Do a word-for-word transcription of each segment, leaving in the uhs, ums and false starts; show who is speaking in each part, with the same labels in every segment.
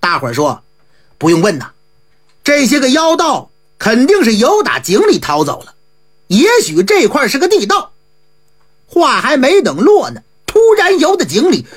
Speaker 1: 大伙儿说，不用问呐，这些个妖道肯定是由打井里逃走了，也许这块是个地道。话还没等落呢，突然由的井里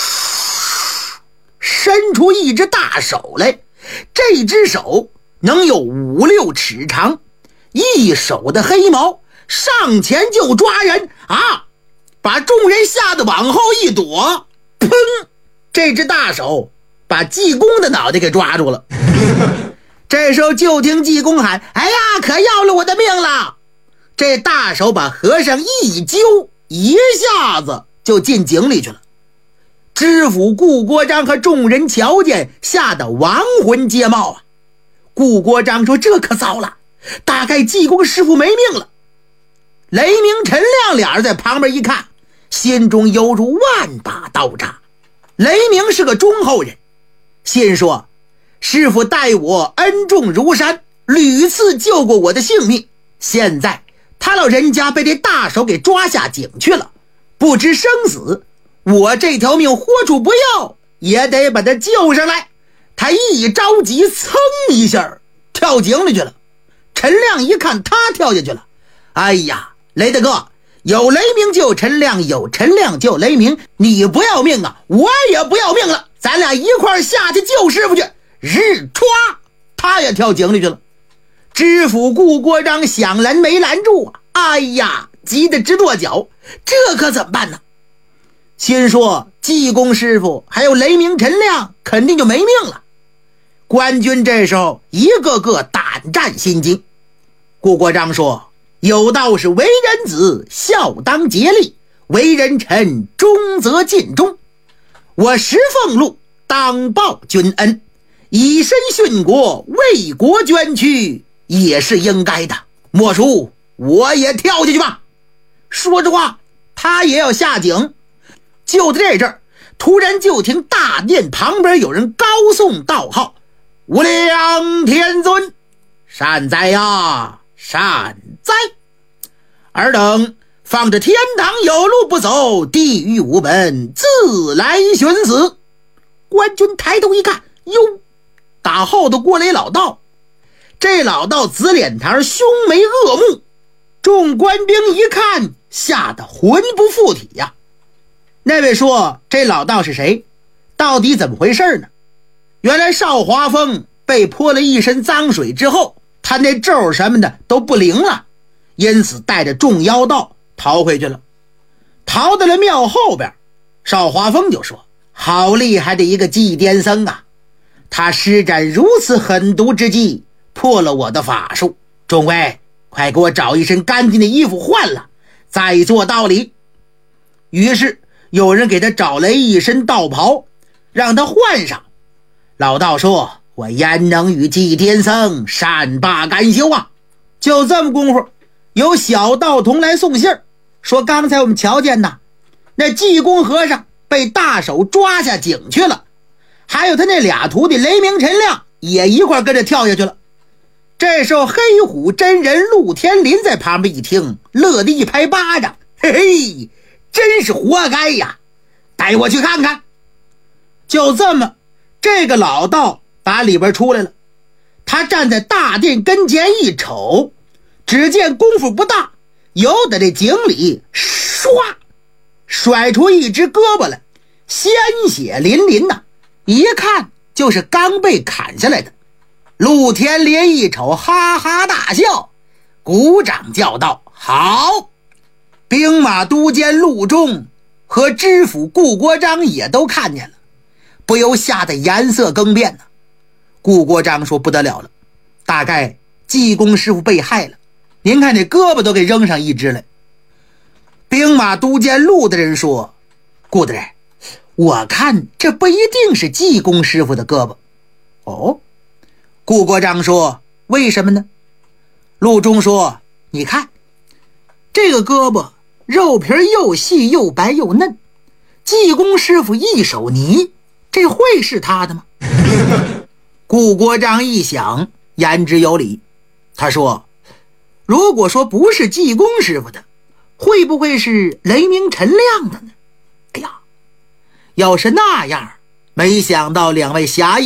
Speaker 1: 伸出一只大手来，这只手能有五六尺长，一手的黑毛，上前就抓人啊！把众人吓得往后一躲，砰！这只大手把济公的脑袋给抓住了。这时候就听济公喊：哎呀，可要了我的命了！这大手把和尚一揪，一下子就进井里去了。知府顾国璋和众人瞧见，吓得亡魂皆冒啊！顾国璋说：这可糟了，大概济公师傅没命了。雷鸣、陈亮俩人在旁边一看，心中犹如万把刀扎。雷鸣是个忠厚人，心说：师傅待我恩重如山，屡次救过我的性命，现在他老人家被这大手给抓下井去了，不知生死，我这条命豁出不要也得把他救上来。他一着急，噌一下跳井里去了。陈亮一看他跳下去了，哎呀，雷大哥，有雷鸣救陈亮，有陈亮救雷鸣，你不要命啊，我也不要命了，咱俩一块下去救师傅去。日歘，他也跳井里去了。知府顾国璋想拦没拦住啊，哎呀，急得直跺脚，这可怎么办呢？心说济公师傅还有雷鸣、陈亮肯定就没命了。官军这时候一个个胆战心惊。顾国璋说：有道是为人子，孝当竭力，为人臣，忠则尽忠。我石凤禄当报君恩，以身殉国，为国捐躯，也是应该的。莫叔，我也跳下去吧。说着话，他也要下井。就在这阵儿，突然就听大殿旁边有人高颂道号：无量天尊，善哉呀，善哉！尔等放着天堂有路不走，地狱无门，自来寻死。官军抬头一看，哟，打后头过来老道。这老道紫脸膛，凶眉恶目，众官兵一看，吓得魂不附体呀、啊。那位说，这老道是谁？到底怎么回事呢？原来邵华峰被泼了一身脏水之后，他那咒什么的都不灵了，因此带着众妖道逃回去了。逃到了庙后边，邵华峰就说：好厉害的一个祭癫僧啊，他施展如此狠毒之计，破了我的法术。众位，快给我找一身干净的衣服换了，再做道理。于是有人给他找来一身道袍，让他换上。老道说：我焉能与祭天僧善罢甘休啊！就这么功夫，有小道童来送信儿，说刚才我们瞧见呐，那济公和尚被大手抓下井去了，还有他那俩徒弟雷鸣、陈亮也一块跟着跳下去了。这时候黑虎真人陆天林在旁边一听，乐得一拍巴掌：嘿嘿，真是活该呀，带我去看看。就这么，这个老道打里边出来了，他站在大殿跟前一瞅，只见功夫不大，由得这井里唰甩出一只胳膊来，鲜血淋淋呐，一看就是刚被砍下来的。陆天林一瞅，哈哈大笑，鼓掌叫道：好！兵马都监陆中和知府顾国璋也都看见了，不由吓得颜色更变呢。顾国璋说：不得了了，大概济公师傅被害了，您看这胳膊都给扔上一只来。兵马都监陆的人说：顾大人，我看这不一定是济公师傅的胳膊。哦，顾国璋说：为什么呢？陆中说：你看这个胳膊肉皮又细又白又嫩，济公师傅一手泥，这会是他的吗？顾国璋一想，言之有理，他说：如果说不是济公师傅的，会不会是雷鸣、陈亮的呢？哎呀，要是那样，没想到两位侠义